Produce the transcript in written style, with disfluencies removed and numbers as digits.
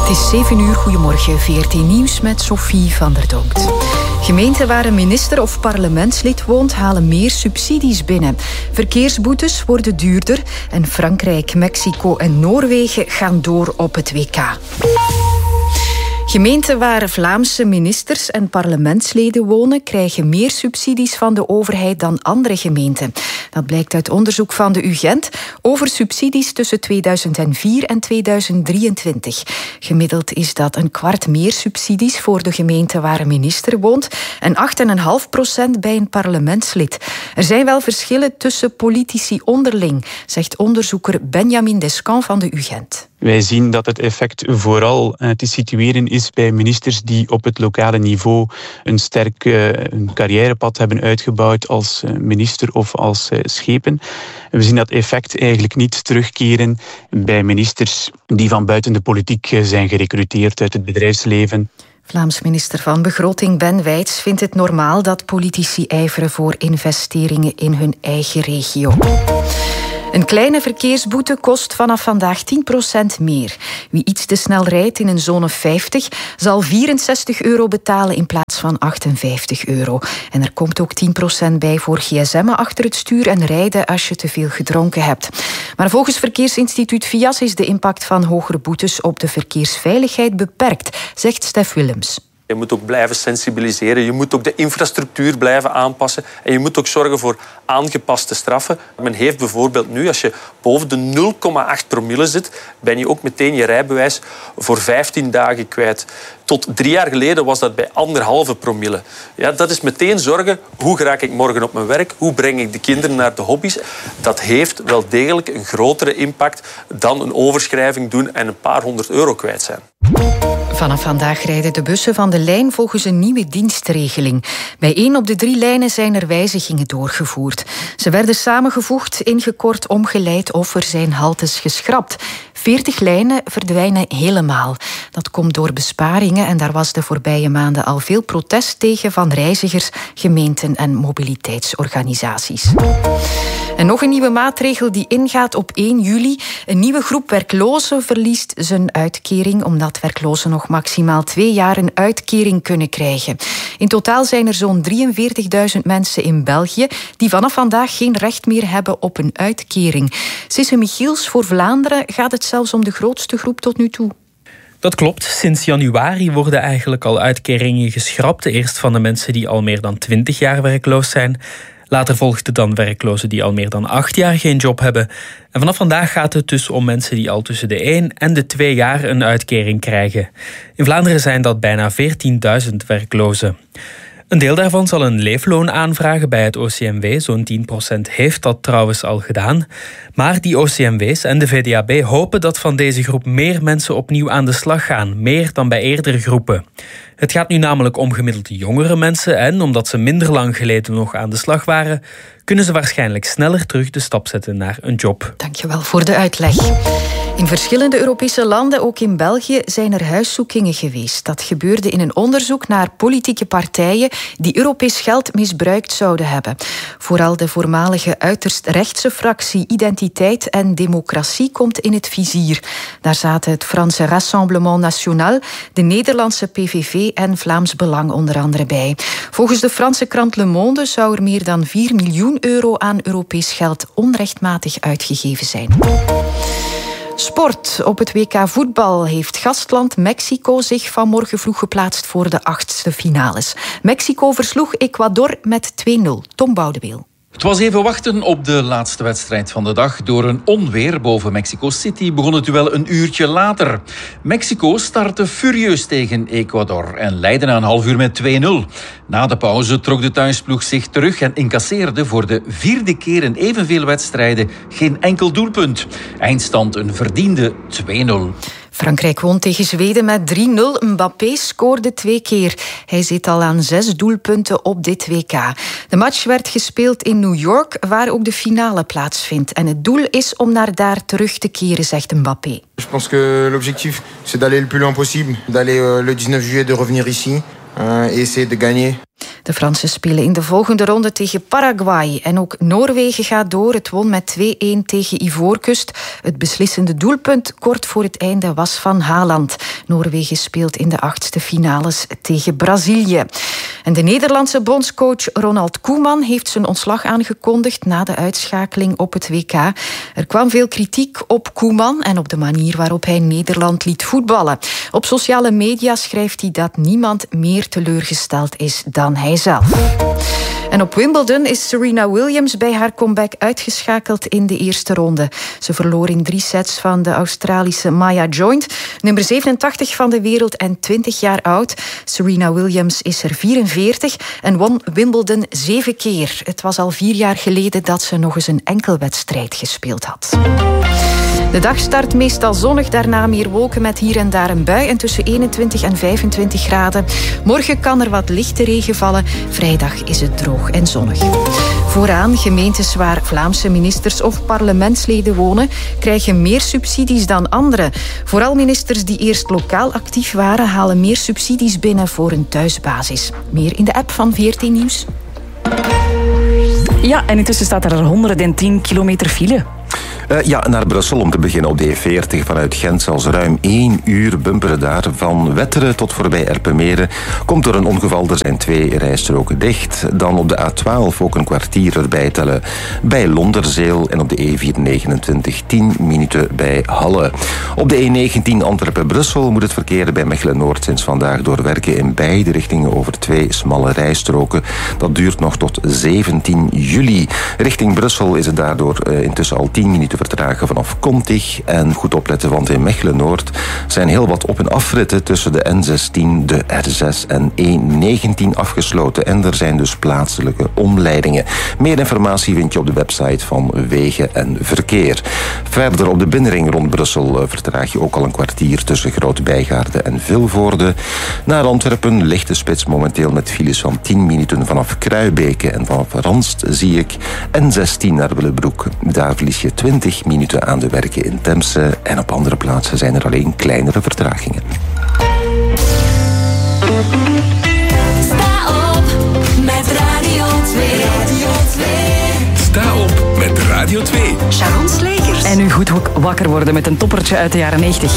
Het is 7 uur, goedemorgen, VRT Nieuws met Sophie van der Donkt. Gemeenten waar een minister of parlementslid woont, halen meer subsidies binnen. Verkeersboetes worden duurder en Frankrijk, Mexico en Noorwegen gaan door op het WK. Gemeenten waar Vlaamse ministers en parlementsleden wonen, krijgen meer subsidies van de overheid dan andere gemeenten. Dat blijkt uit onderzoek van de UGent over subsidies tussen 2004 en 2023. Gemiddeld is dat 1/4 meer subsidies voor de gemeente waar een minister woont en 8,5% bij een parlementslid. Er zijn wel verschillen tussen politici onderling, zegt onderzoeker Benjamin Descamps van de UGent. Wij zien dat het effect vooral te situeren is bij ministers die op het lokale niveau een sterk een carrièrepad hebben uitgebouwd als minister of als schepen. We zien dat effect eigenlijk niet terugkeren bij ministers die van buiten de politiek zijn gerecruiteerd uit het bedrijfsleven. Vlaams minister van Begroting Ben Wijts vindt het normaal dat politici ijveren voor investeringen in hun eigen regio. Een kleine verkeersboete kost vanaf vandaag 10% meer. Wie iets te snel rijdt in een zone 50 zal €64 betalen in plaats van €58. En er komt ook 10% bij voor gsm'en achter het stuur en rijden als je te veel gedronken hebt. Maar volgens Verkeersinstituut VIAS is de impact van hogere boetes op de verkeersveiligheid beperkt, zegt Stef Willems. Je moet ook blijven sensibiliseren, je moet ook de infrastructuur blijven aanpassen en je moet ook zorgen voor aangepaste straffen. Men heeft bijvoorbeeld nu, als je boven de 0,8 promille zit, ben je ook meteen je rijbewijs voor 15 dagen kwijt. Tot 3 jaar geleden was dat bij 1,5 promille. Ja, dat is meteen zorgen, hoe raak ik morgen op mijn werk? Hoe breng ik de kinderen naar de hobby's? Dat heeft wel degelijk een grotere impact dan een overschrijving doen en een paar €100 kwijt zijn. Vanaf vandaag rijden de bussen van de lijn volgens een nieuwe dienstregeling. Bij 1 op de 3 lijnen zijn er wijzigingen doorgevoerd. Ze werden samengevoegd, ingekort, omgeleid of er zijn haltes geschrapt. 40 lijnen verdwijnen helemaal. Dat komt door besparingen en daar was de voorbije maanden al veel protest tegen van reizigers, gemeenten en mobiliteitsorganisaties. En nog een nieuwe maatregel die ingaat op 1 juli. Een nieuwe groep werklozen verliest zijn uitkering omdat werklozen nog maximaal 2 jaar een uitkering kunnen krijgen. In totaal zijn er zo'n 43.000 mensen in België die vanaf vandaag geen recht meer hebben op een uitkering. Sisse Michiels, voor Vlaanderen gaat het zelfs om de grootste groep tot nu toe. Dat klopt. Sinds januari worden eigenlijk al uitkeringen geschrapt. Eerst van de mensen die al meer dan 20 jaar werkloos zijn. Later volgden dan werklozen die al meer dan 8 jaar geen job hebben. En vanaf vandaag gaat het dus om mensen die al tussen de 1 en de 2 jaar een uitkering krijgen. In Vlaanderen zijn dat bijna 14.000 werklozen. Een deel daarvan zal een leefloon aanvragen bij het OCMW. Zo'n 10% heeft dat trouwens al gedaan. Maar die OCMW's en de VDAB hopen dat van deze groep meer mensen opnieuw aan de slag gaan. Meer dan bij eerdere groepen. Het gaat nu namelijk om gemiddeld jongere mensen en omdat ze minder lang geleden nog aan de slag waren, kunnen ze waarschijnlijk sneller terug de stap zetten naar een job. Dankjewel voor de uitleg. In verschillende Europese landen, ook in België, zijn er huiszoekingen geweest. Dat gebeurde in een onderzoek naar politieke partijen die Europees geld misbruikt zouden hebben. Vooral de voormalige uiterst rechtse fractie Identiteit en Democratie komt in het vizier. Daar zaten het Franse Rassemblement National, de Nederlandse PVV en Vlaams Belang onder andere bij. Volgens de Franse krant Le Monde zou er meer dan €4 miljoen aan Europees geld onrechtmatig uitgegeven zijn. Sport. Op het WK voetbal heeft gastland Mexico zich vanmorgen vroeg geplaatst voor de 8e finales. Mexico versloeg Ecuador met 2-0. Tom Boudeweel. Het was even wachten op de laatste wedstrijd van de dag. Door een onweer boven Mexico City begon het duel een uurtje later. Mexico startte furieus tegen Ecuador en leidde na een half uur met 2-0. Na de pauze trok de thuisploeg zich terug en incasseerde voor de 4e keer in evenveel wedstrijden geen enkel doelpunt. Eindstand een verdiende 2-0. Frankrijk won tegen Zweden met 3-0. Mbappé scoorde 2 keer. Hij zit al aan 6 doelpunten op dit WK. De match werd gespeeld in New York, waar ook de finale plaatsvindt. En het doel is om naar daar terug te keren, zegt Mbappé. Je pense que l'objectif, c'est d'aller le plus loin possible, d'aller le 19 juillet, de revenir ici et essayer de gagner. De Fransen spelen in de volgende ronde tegen Paraguay. En ook Noorwegen gaat door. Het won met 2-1 tegen Ivoorkust. Het beslissende doelpunt kort voor het einde was van Haaland. Noorwegen speelt in de 8e finales tegen Brazilië. En de Nederlandse bondscoach Ronald Koeman heeft zijn ontslag aangekondigd na de uitschakeling op het WK. Er kwam veel kritiek op Koeman en op de manier waarop hij Nederland liet voetballen. Op sociale media schrijft hij dat niemand meer teleurgesteld is dan hij zelf. En op Wimbledon is Serena Williams bij haar comeback uitgeschakeld in de eerste ronde. Ze verloor in 3 sets van de Australische Maya Joint, nummer 87 van de wereld en 20 jaar oud. Serena Williams is er 44 en won Wimbledon 7 keer. Het was al 4 jaar geleden dat ze nog eens een enkelwedstrijd gespeeld had. De dag start meestal zonnig, daarna meer wolken met hier en daar een bui en tussen 21 en 25 graden. Morgen kan er wat lichte regen vallen. Vrijdag is het droog en zonnig. Vooraan, gemeentes waar Vlaamse ministers of parlementsleden wonen, krijgen meer subsidies dan anderen. Vooral ministers die eerst lokaal actief waren, halen meer subsidies binnen voor een thuisbasis. Meer in de app van VRT Nieuws. Ja, en intussen staat er 110 kilometer file. Naar Brussel om te beginnen op de E40 vanuit Gent. Zelfs ruim 1 uur bumperen daar. Van Wetteren tot voorbij Erpenmeren komt door een ongeval. Er zijn 2 rijstroken dicht. Dan op de A12 ook een kwartier erbij tellen bij Londerzeel. En op de E429 10 minuten bij Halle. Op de E19 Antwerpen-Brussel moet het verkeer bij Mechelen-Noord sinds vandaag doorwerken in beide richtingen over 2 smalle rijstroken. Dat duurt nog tot 17 juli. Richting Brussel is het daardoor intussen al 10 minuten vertragen vanaf Kontig. En goed opletten, want in Mechelen-Noord zijn heel wat op- en afritten tussen de N16, de R6 en E19 afgesloten. En er zijn dus plaatselijke omleidingen. Meer informatie vind je op de website van Wegen en Verkeer. Verder op de binnenring rond Brussel vertraag je ook al een kwartier tussen Groot-Bijgaarde en Vilvoorde. Naar Antwerpen ligt de spits momenteel met files van 10 minuten vanaf Kruibeke en vanaf Ranst zie ik N16 naar Willebroek. Daar verlies je 20 minuten aan de werken in Temse en op andere plaatsen zijn er alleen kleinere vertragingen. Sta op met Radio 2. Sta op met Radio 2. Sharon Slegers. En nu goed wakker worden met een toppertje uit de jaren 90.